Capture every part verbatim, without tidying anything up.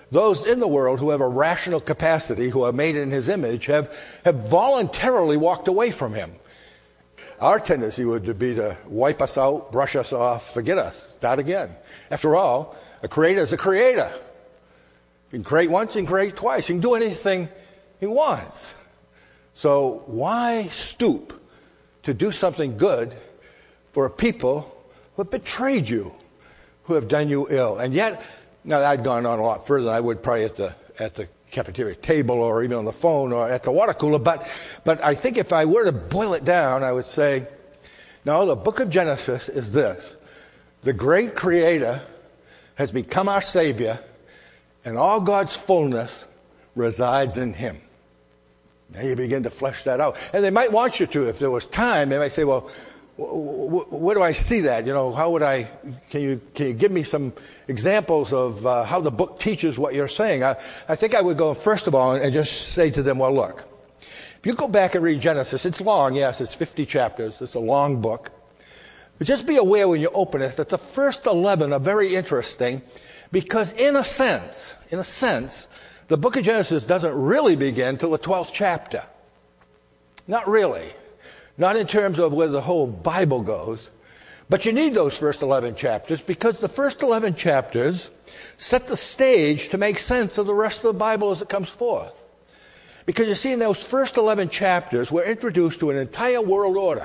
those in the world who have a rational capacity, who are made in his image, have, have voluntarily walked away from him. Our tendency would be to wipe us out, brush us off, forget us, start again. After all, a creator is a creator. He can create once, he can create twice. He can do anything he wants. So why stoop to do something good for a people who have betrayed you, who have done you ill? And yet, now I'd gone on a lot further than I would probably at the at the cafeteria table or even on the phone or at the water cooler, but but I think if I were to boil it down, I would say, no, the book of Genesis is this. The great creator has become our Savior, and all God's fullness resides in him. Now you begin to flesh that out. And they might want you to, if there was time, they might say, well, where do I see that? You know, how would I, can you can you give me some examples of uh, how the book teaches what you're saying? I, I think I would go, first of all, and just say to them, well, look, if you go back and read Genesis, it's long, yes, it's fifty chapters, it's a long book. But just be aware when you open it that the first eleven are very interesting because in a sense, in a sense, the book of Genesis doesn't really begin till the twelfth chapter. Not really. Not in terms of where the whole Bible goes. But you need those first eleven chapters because the first eleven chapters set the stage to make sense of the rest of the Bible as it comes forth. Because you see, in those first eleven chapters, we're introduced to an entire world order.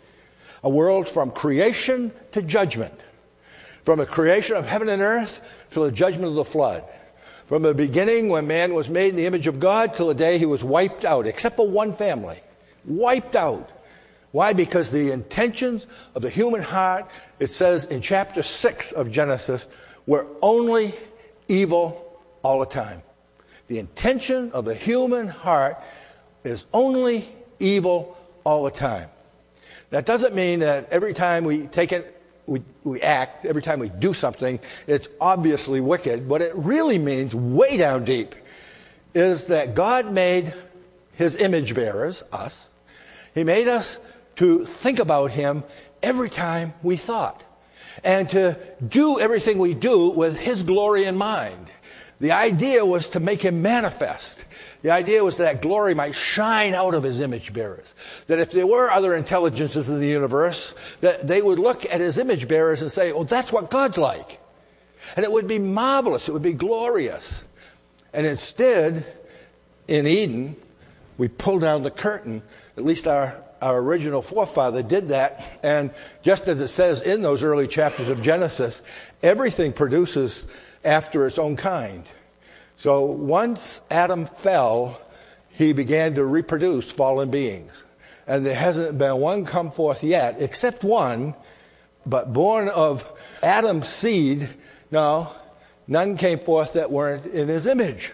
A world from creation to judgment. From the creation of heaven and earth to the judgment of the flood. From the beginning when man was made in the image of God till the day he was wiped out, except for one family. Wiped out. Why? Because the intentions of the human heart, it says in chapter six of Genesis, were only evil all the time. The intention of the human heart is only evil all the time. That doesn't mean that every time we take it, we, we act, every time we do something, it's obviously wicked. What it really means, way down deep, is that God made his image bearers, us. He made us to think about him every time we thought. And to do everything we do with his glory in mind. The idea was to make him manifest. The idea was that glory might shine out of his image bearers. That if there were other intelligences in the universe, that they would look at his image bearers and say, oh, that's what God's like. And it would be marvelous. It would be glorious. And instead, in Eden, we pulled down the curtain. At least our, our original forefather did that. And just as it says in those early chapters of Genesis, everything produces after its own kind. So once Adam fell, he began to reproduce fallen beings. And there hasn't been one come forth yet, except one, but born of Adam's seed. No, none came forth that weren't in his image.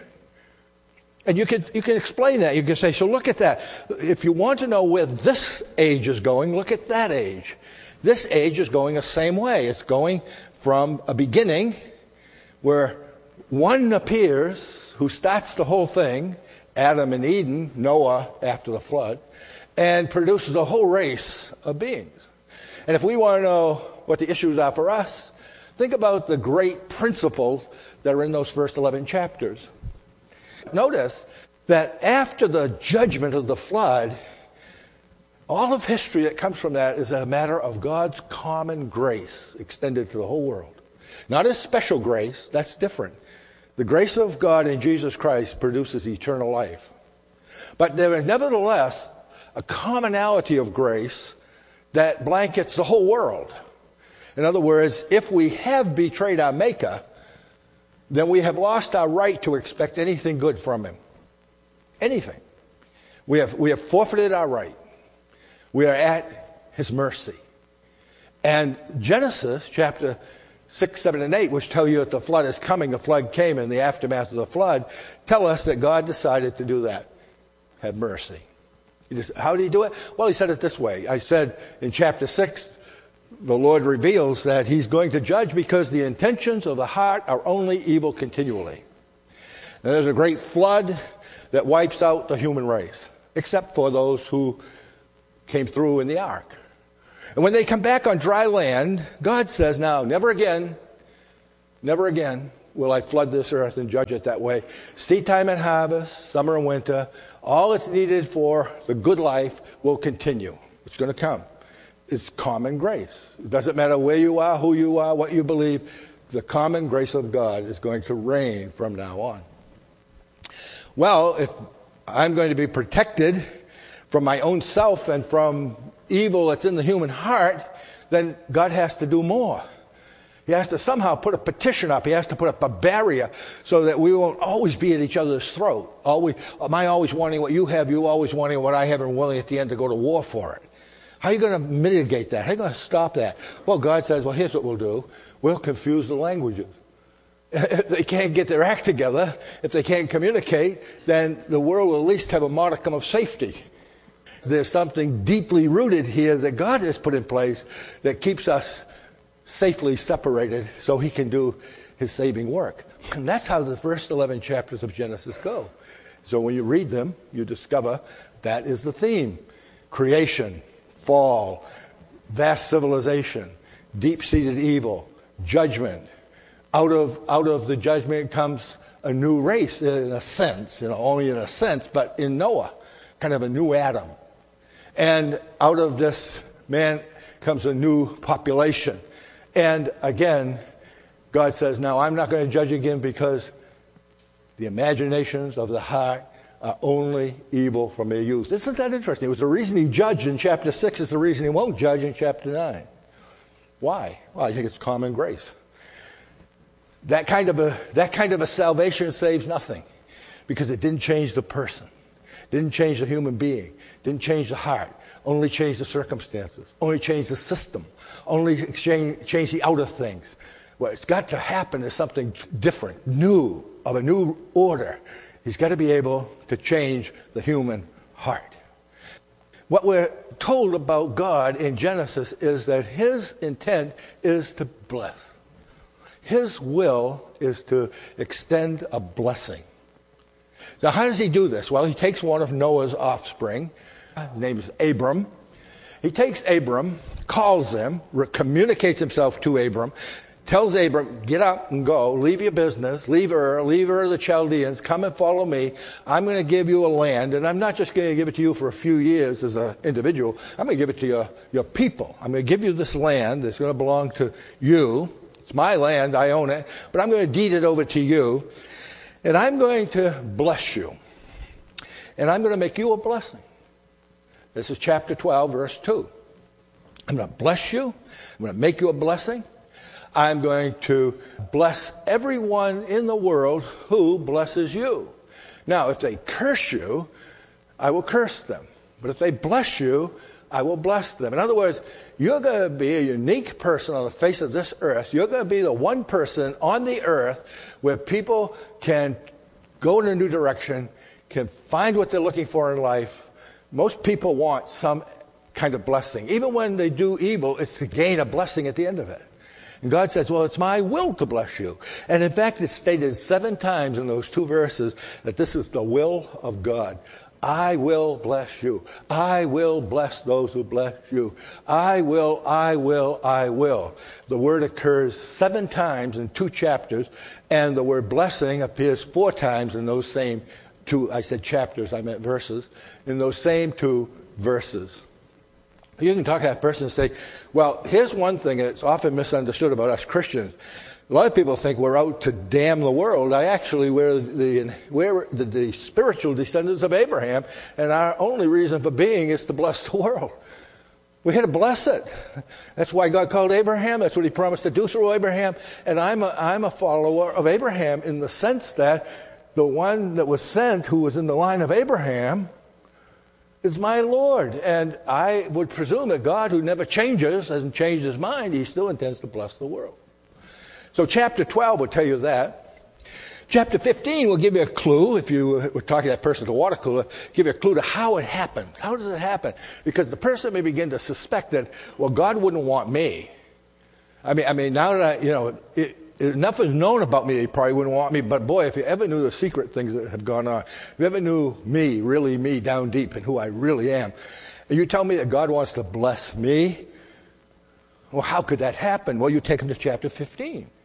And you can you can explain that. You can say, so look at that. If you want to know where this age is going, look at that age. This age is going the same way. It's going from a beginning where one appears who starts the whole thing, Adam in Eden, Noah after the flood, and produces a whole race of beings. And if we want to know what the issues are for us, think about the great principles that are in those first eleven chapters. Notice that after the judgment of the flood, all of history that comes from that is a matter of God's common grace extended to the whole world. Not his special grace, that's different. The grace of God in Jesus Christ produces eternal life. But there is nevertheless a commonality of grace that blankets the whole world. In other words, if we have betrayed our Maker, then we have lost our right to expect anything good from him. Anything. We have, we have forfeited our right. We are at his mercy. And Genesis chapter six, seven, and eight, which tell you that the flood is coming, the flood came in the aftermath of the flood, tell us that God decided to do that. Have mercy. He just, how did he do it? Well, he said it this way. I said in chapter six, the Lord reveals that he's going to judge because the intentions of the heart are only evil continually. Now, there's a great flood that wipes out the human race, except for those who came through in the ark. And when they come back on dry land, God says, now, never again, never again will I flood this earth and judge it that way. Seed time and harvest, summer and winter, all that's needed for the good life will continue. It's going to come. It's common grace. It doesn't matter where you are, who you are, what you believe. The common grace of God is going to reign from now on. Well, if I'm going to be protected from my own self and from evil that's in the human heart, then God has to do more. He has to somehow put a petition up. He has to put up a barrier so that we won't always be at each other's throat. Always, am I always wanting what you have, you always wanting what I have, and willing at the end to go to war for it? How are you going to mitigate that? How are you going to stop that? Well, God says, well, here's what we'll do. We'll confuse the languages. If they can't get their act together, if they can't communicate, then the world will at least have a modicum of safety. There's something deeply rooted here that God has put in place that keeps us safely separated so he can do his saving work. And that's how the first eleven chapters of Genesis go. So when you read them, you discover that is the theme. Creation, fall, vast civilization, deep-seated evil, judgment. Out of out of the judgment comes a new race in a sense, you know, only in a sense, but in Noah, kind of a new Adam. And out of this man comes a new population. And again, God says, now I'm not going to judge again because the imaginations of the heart are only evil from their youth. Isn't that interesting? It was the reason he judged in chapter six. It's the reason he won't judge in chapter nine. Why? Well, I think it's common grace. That kind of a that kind of a salvation saves nothing because it didn't change the person, didn't change the human being, didn't change the heart, only changed the circumstances, only changed the system, only change, change the outer things. What it's got to happen is something different, new, of a new order. He's got to be able to change the human heart. What we're told about God in Genesis is that his intent is to bless. His will is to extend a blessing. Now, how does he do this? Well, he takes one of Noah's offspring. His name is Abram. He takes Abram, calls him, communicates himself to Abram, tells Abram, get up and go, leave your business, leave Ur, leave Ur the Chaldeans, come and follow me. I'm going to give you a land, and I'm not just going to give it to you for a few years as an individual. I'm going to give it to your, your people. I'm going to give you this land that's going to belong to you. It's my land, I own it, but I'm going to deed it over to you, and I'm going to bless you, and I'm going to make you a blessing. This is chapter twelve, verse two. I'm going to bless you. I'm going to make you a blessing. I'm going to bless everyone in the world who blesses you. Now, if they curse you, I will curse them. But if they bless you, I will bless them. In other words, you're going to be a unique person on the face of this earth. You're going to be the one person on the earth where people can go in a new direction, can find what they're looking for in life. Most people want some kind of blessing. Even when they do evil, it's to gain a blessing at the end of it. And God says, well, it's my will to bless you. And in fact, it's stated seven times in those two verses that this is the will of God. I will bless you. I will bless those who bless you. I will, I will, I will. The word occurs seven times in two chapters, and the word blessing appears four times in those same two, I said chapters, I meant verses, in those same two verses. You can talk to that person and say, well, here's one thing that's often misunderstood about us Christians. A lot of people think we're out to damn the world. I actually, we're the, we're the, the spiritual descendants of Abraham, and our only reason for being is to bless the world. We're here to bless it. That's why God called Abraham. That's what he promised to do through Abraham. And I'm a, I'm a follower of Abraham in the sense that the one that was sent, who was in the line of Abraham, is my Lord. And I would presume that God, who never changes, hasn't changed his mind. He still intends to bless the world. So chapter twelve will tell you that. Chapter fifteen will give you a clue, if you were talking to that person at the water cooler, give you a clue to how it happens. How does it happen? Because the person may begin to suspect that, well, God wouldn't want me. I mean, I mean, now that I, you know, it, enough is known about me, he probably wouldn't want me. But boy, if you ever knew the secret things that have gone on, if you ever knew me, really me, down deep, and who I really am, and you tell me that God wants to bless me, well, how could that happen? Well, you take him to chapter fifteen.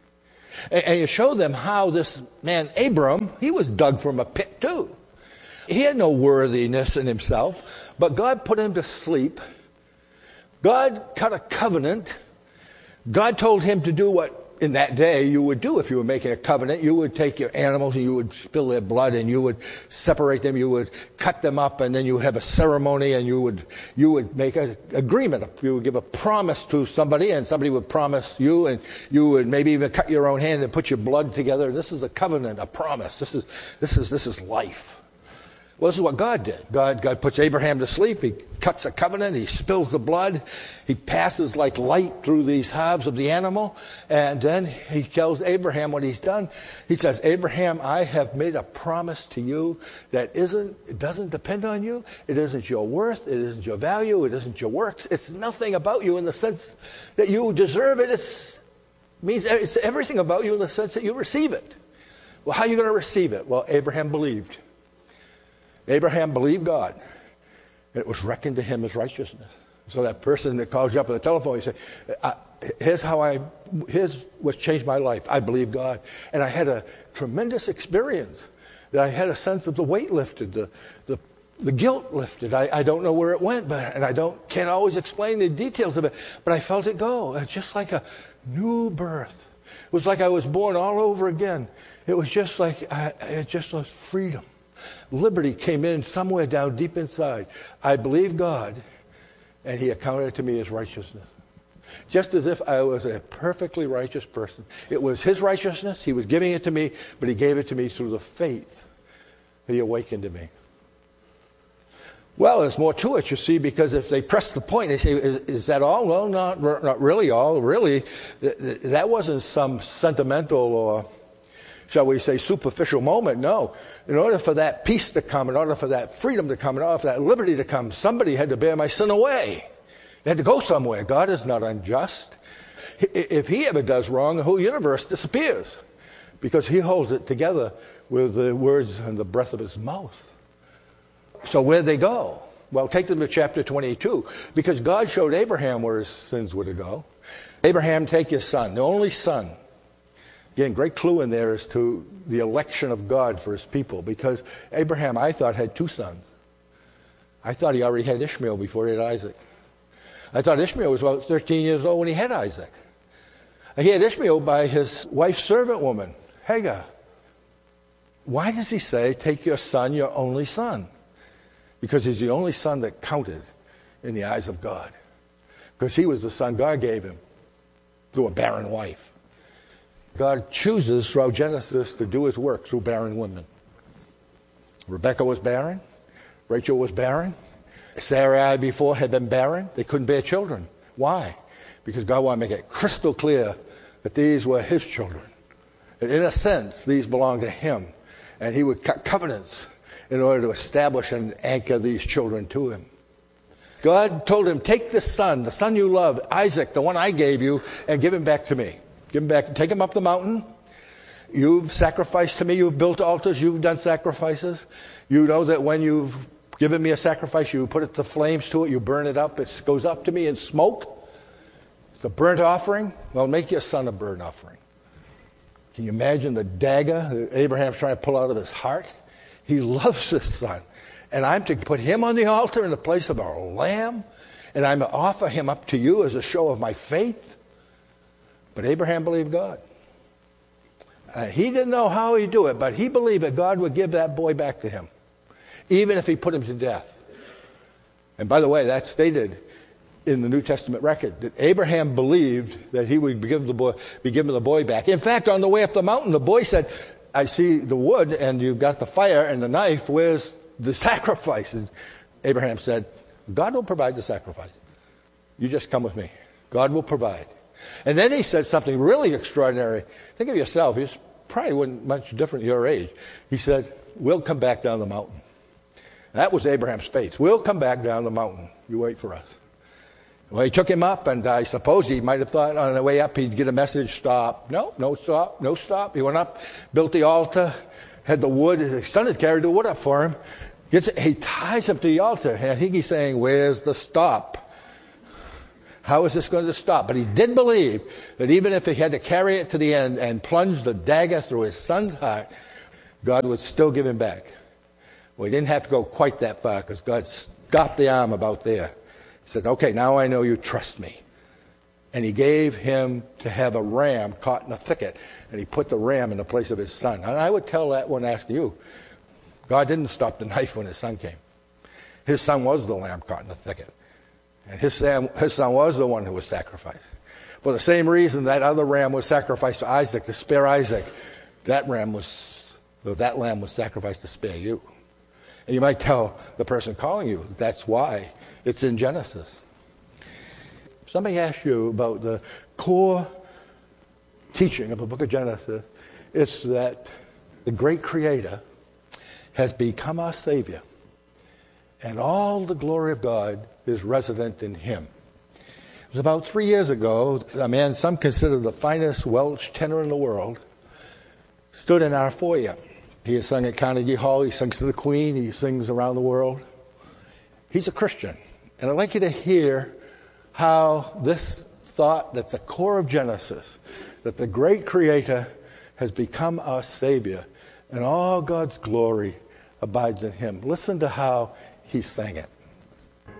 And, and you show them how this man, Abram, he was dug from a pit too. He had no worthiness in himself, but God put him to sleep. God cut a covenant. God told him to do what in that day you would do if you were making a covenant. You would take your animals and you would spill their blood and you would separate them. You would cut them up and then you would have a ceremony and you would you would make an agreement. You would give a promise to somebody and somebody would promise you, and you would maybe even cut your own hand and put your blood together. This is a covenant, a promise. This is this is this is life. Well, this is what God did. God, God puts Abraham to sleep. He cuts a covenant. He spills the blood. He passes like light through these halves of the animal. And then he tells Abraham what he's done. He says, Abraham, I have made a promise to you that isn't, it doesn't depend on you. It isn't your worth. It isn't your value. It isn't your works. It's nothing about you in the sense that you deserve it. It's, it means it's everything about you in the sense that you receive it. Well, how are you going to receive it? Well, Abraham believed. Abraham believed God. It was reckoned to him as righteousness. So that person that calls you up on the telephone, you say, here's how I, here's what changed my life. I believe God. And I had a tremendous experience. That I had a sense of the weight lifted, the, the, the guilt lifted. I, I don't know where it went, but and I don't can't always explain the details of it, but I felt it go. It's just like a new birth. It was like I was born all over again. It was just like, I, it just was freedom. Liberty came in somewhere down deep inside. I believe God, and he accounted it to me as righteousness. Just as if I was a perfectly righteous person. It was his righteousness. He was giving it to me, but he gave it to me through the faith that he awakened in me. Well, there's more to it, you see, because if they press the point, they say, is, is that all? Well, not, not really all. Really, that wasn't some sentimental or, shall we say, superficial moment. No. In order for that peace to come, in order for that freedom to come, in order for that liberty to come, somebody had to bear my sin away. They had to go somewhere. God is not unjust. If he ever does wrong, the whole universe disappears because he holds it together with the words and the breath of his mouth. So where'd they go? Well, take them to chapter twenty-two, because God showed Abraham where his sins were to go. Abraham, take your son, the only son. Again, great clue in there as to the election of God for his people, because Abraham, I thought, had two sons. I thought he already had Ishmael before he had Isaac. I thought Ishmael was about thirteen years old when he had Isaac. He had Ishmael by his wife's servant woman, Hagar. Why does he say, take your son, your only son? Because he's the only son that counted in the eyes of God. Because he was the son God gave him through a barren wife. God chooses throughout Genesis to do his work through barren women. Rebekah was barren. Rachel was barren. Sarai before had been barren. They couldn't bear children. Why? Because God wanted to make it crystal clear that these were his children. And in a sense, these belonged to him. And he would cut covenants in order to establish and anchor these children to him. God told him, take this son, the son you love, Isaac, the one I gave you, and give him back to me. Give him back, take him up the mountain. You've sacrificed to me, you've built altars, you've done sacrifices. You know that when you've given me a sacrifice, you put it the flames to it, you burn it up, it goes up to me in smoke. It's a burnt offering. Well, make your son a burnt offering. Can you imagine the dagger that Abraham's trying to pull out of his heart? He loves his son. And I'm to put him on the altar in the place of our lamb, and I'm to offer him up to you as a show of my faith. But Abraham believed God. Uh, he didn't know how he'd do it, but he believed that God would give that boy back to him, even if he put him to death. And by the way, that's stated in the New Testament record, that Abraham believed that he would give the boy, be given the boy back. In fact, on the way up the mountain, the boy said, I see the wood and you've got the fire and the knife. Where's the sacrifice? And Abraham said, God will provide the sacrifice. You just come with me. God will provide. And then he said something really extraordinary. Think of yourself. He's probably wasn't much different your age. He said, we'll come back down the mountain. That was Abraham's faith. We'll come back down the mountain. You wait for us. Well, he took him up, and I suppose he might have thought on the way up he'd get a message, stop. No, no stop, no stop. He went up, built the altar, had the wood. His son had carried the wood up for him. Gets, he ties him to the altar. I think he's saying, where's the stop? How is this going to stop? But he did believe that even if he had to carry it to the end and plunge the dagger through his son's heart, God would still give him back. Well, he didn't have to go quite that far because God stopped the arm about there. He said, okay, now I know you trust me. And he gave him to have a ram caught in a thicket. And he put the ram in the place of his son. And I would tell that one, ask you, God didn't stop the knife when his son came. His son was the lamb caught in the thicket. And his son, his son was the one who was sacrificed. For the same reason that other ram was sacrificed to Isaac to spare Isaac, that ram was, that lamb was sacrificed to spare you. And you might tell the person calling you, that's why it's in Genesis. If somebody asks you about the core teaching of the book of Genesis, it's that the great Creator has become our Savior. And all the glory of God is resident in him. It was about three years ago, a man some consider the finest Welsh tenor in the world stood in our foyer. He has sung at Carnegie Hall, he sings to the Queen, he sings around the world. He's a Christian. And I'd like you to hear how this thought that's the core of Genesis, that the great Creator has become our Savior, and all God's glory abides in him. Listen to how he sang it.